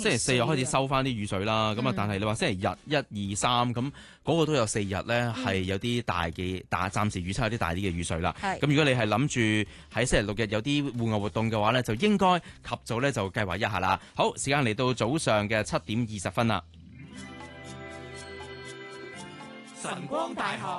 星期四又開始收翻啲雨水啦。咁啊，但係你話星期日1、2、3咁嗰個都有4日咧，係有啲暫時預測有啲大啲嘅雨水啦。咁如果你係諗住喺星期6日有啲戶外活動嘅話咧，就應該及早咧就計劃一下啦。好，時間嚟到早上嘅7點20分啦。 晨光大學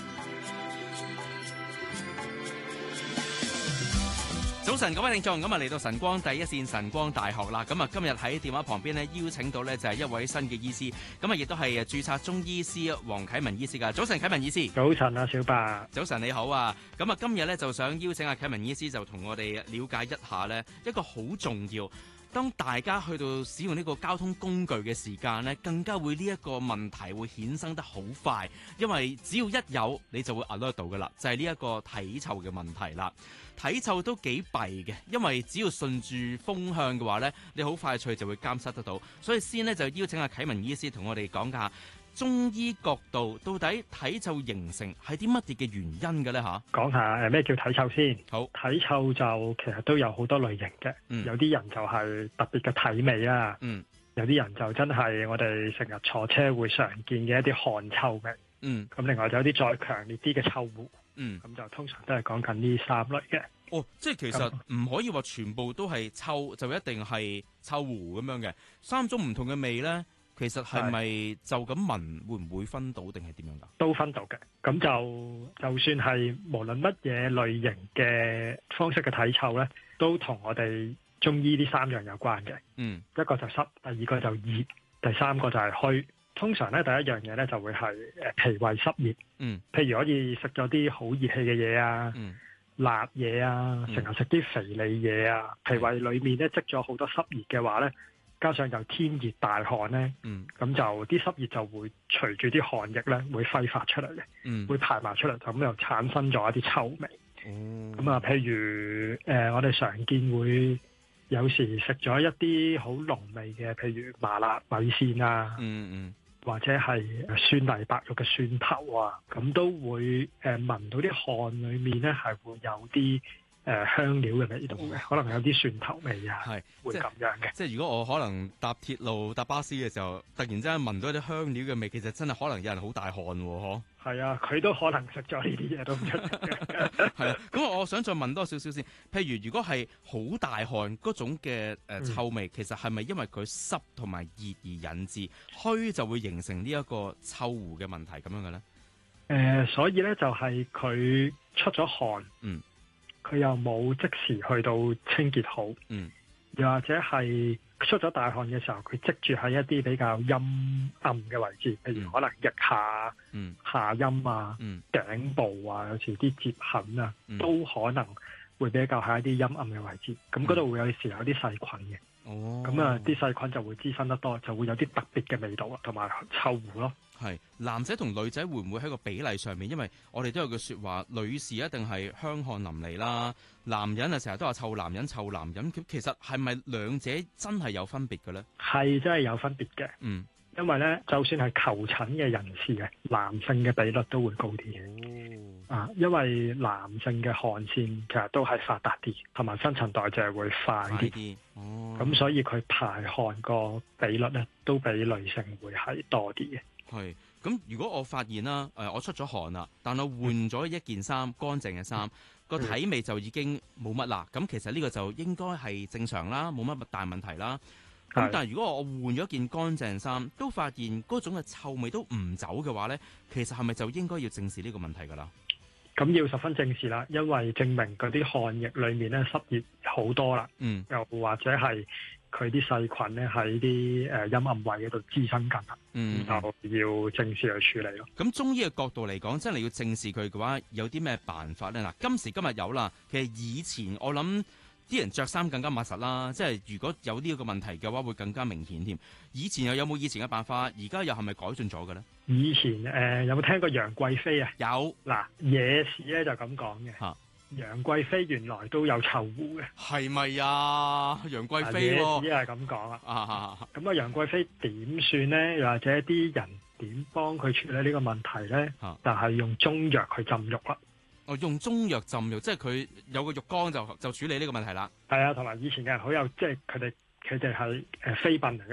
早晨，各位聽眾，咁啊嚟到晨光第一線晨光大學啦。咁啊，今日喺電話旁邊呢，邀請到呢就係一位新嘅醫師，咁啊亦都係註冊中醫師黃啟文醫師噶。早晨，啟文醫師。 早晨啊，小白。早晨你好啊。咁啊，今日呢，就想邀請阿啟文醫師就同我哋了解一下呢一個好重要。當大家去到使用呢個交通工具嘅時間呢，更加會呢一個問題會衍生得好快，因為只要一有你就會 alert 到噶啦，就係呢一個體臭嘅問題啦。體臭都幾弊嘅，因為只要順住風向嘅話呢，你好快脆就會監測得到。所以先呢，就邀請阿啟文醫師同我哋講下中醫角度到底體臭形成係啲乜嘢嘅原因嘅咧嚇？ 講下咩叫體臭先。 好， 體臭就其實都有好多類型嘅。有啲人就係特別嘅體味啊。有啲人就真係我哋成日坐車會常見嘅一啲汗臭味。咁另外就有啲再強烈啲嘅臭狐。咁就通常都係講緊呢3類嘅。 哦，即係其實唔可以話全部都係臭，就一定係臭狐咁樣嘅。3種唔同嘅味咧。其實係咪就咁聞會唔會分到定係點樣㗎？ 都分到嘅。咁就算係無論乜嘢類型嘅方式嘅體臭咧，都同我哋中醫呢3樣有關嘅。一個就濕，第二個就熱，第三個就係虛。通常咧第一樣嘢咧就會係脾胃濕熱。譬如可以食咗啲好熱氣嘅嘢啊，辣嘢啊，成日食啲肥膩嘢啊，脾胃裏面咧積咗好多濕熱嘅話咧。加上又天熱大汗咧，咁就啲濕熱就會隨住啲汗液咧會揮發出嚟嘅，會排埋出嚟，咁又產生咗一啲臭味。咁啊，譬如我哋常見會有時食咗一啲好濃味嘅，譬如麻辣米線啊，或者係酸泥白肉嘅蒜頭啊，咁都會聞到啲汗裏面咧係會有啲香料嘅味道嘅，可能有啲蒜頭味啊，會咁樣嘅。 即係如果我可能搭鐵路搭巴士嘅時候，突然之間聞到一啲香料嘅味，其實真係可能有人好大汗喎，嗬？ 係啊，佢都可能食咗呢啲嘢都唔出奇嘅。 係啊，咁我想再問多少少先。譬如如果係好大汗嗰種嘅臭味，其實係咪因為佢濕同埋熱而引致，虛就會形成呢一個臭狐嘅問題咁樣嘅咧？ 所以咧就係佢出咗汗。佢又冇即時去到清潔好，又或者係出咗大汗嘅時候，佢積住喺一啲比較陰暗嘅位置，譬如可能腋下、下陰啊、頸部啊，有時啲折痕啊，都可能會比較喺一啲陰暗嘅位置。咁嗰度會有時有啲細菌嘅，咁啊啲細菌就會滋生得多，就會有啲特別嘅味道啊，同埋臭狐咯。 係男仔同女仔會唔會喺個比例上面？因為我哋都有句說話，女士一定係香汗淋漓啦，男人啊成日都話臭男人臭男人。其實係咪兩者真係有分別嘅咧？係真係有分別嘅。因為咧，就算係求診嘅人士嘅男性嘅比率都會高啲嘅。因為男性嘅汗腺其實都係發達啲，同埋新陳代謝會快啲。咁所以佢排汗個比率咧都比女性會係多啲嘅。係， 咁如果我發現啦，我出咗汗啦，但我換咗一件衫，乾淨嘅衫，個體味就已經冇乜啦。咁其實呢個就應該係正常啦，冇乜大問題啦。咁但係如果我換咗件乾淨衫，都發現嗰種嘅臭味都唔走嘅話呢，其實係咪就應該要正視呢個問題㗎啦？ 咁要十分正視啦，因為證明嗰啲汗液裏面咧濕熱好多啦，又或者係佢啲細菌咧喺啲陰暗位嗰度滋生緊啦，就要正視去處理咯。咁中醫嘅角度嚟講，真係要正視佢嘅話，有啲咩辦法咧？嗱，今時今日有啦，其實以前我諗啲人着衫更加密實啦，即係如果有呢個問題嘅話，會更加明顯添。以前又有冇以前嘅辦法？而家又係咪改進咗嘅咧？ 以前有冇聽過楊貴妃啊？ 有。嗱， 野史咧就咁講嘅。楊貴妃原來都有臭狐嘅。係咪啊？楊貴妃野史係咁講啊。咁啊，楊貴妃點算咧？又或者啲人點幫佢處理呢個問題咧？就係用中藥去浸浴啦。 用中藥浸浴，即係佢有個浴缸就處理呢個問題啦。 係啊，同埋以前嘅人好有，即係佢哋係妃嬪嚟